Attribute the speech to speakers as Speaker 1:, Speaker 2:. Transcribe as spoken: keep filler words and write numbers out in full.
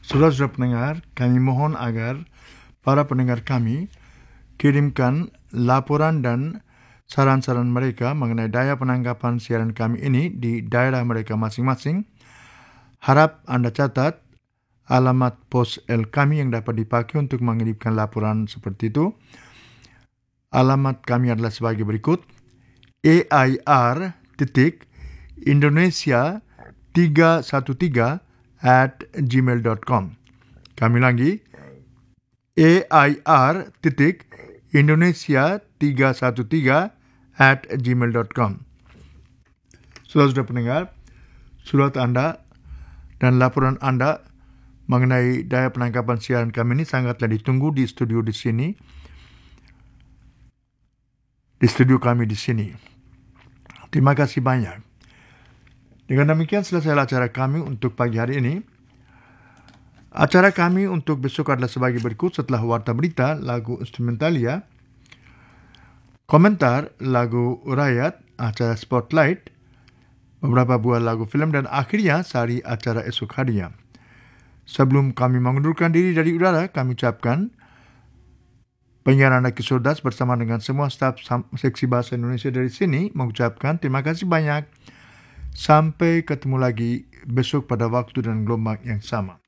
Speaker 1: Saudara-saudara pendengar, kami mohon agar para pendengar kami kirimkan laporan dan saran-saran mereka mengenai daya penangkapan siaran kami ini di daerah mereka masing-masing. Harap Anda catat alamat pos L kami yang dapat dipakai untuk mengirimkan laporan seperti itu. Alamat kami adalah sebagai berikut: A I R titik Indonesia tiga satu tiga at gmail dot com. Kami lagi, A I R titik Indonesia tiga satu tiga at gmail dot com. Saudara-saudara pendengar, surat Anda dan laporan Anda mengenai daya penangkapan siaran kami ini sangatlah ditunggu di studio di sini. Di studio kami di sini. Terima kasih banyak. Dengan demikian selesai acara kami untuk pagi hari ini. Acara kami untuk besok adalah sebagai berikut: setelah warta berita, lagu instrumentalia, komentar, lagu rakyat, acara spotlight, beberapa buah lagu film, dan akhirnya sari acara esok harinya. Sebelum kami mengundurkan diri dari udara, kami ucapkan penyiaran Aki Sodas bersama dengan semua staf seksi bahasa Indonesia dari sini mengucapkan terima kasih banyak. Sampai ketemu lagi besok pada waktu dan gelombang yang sama.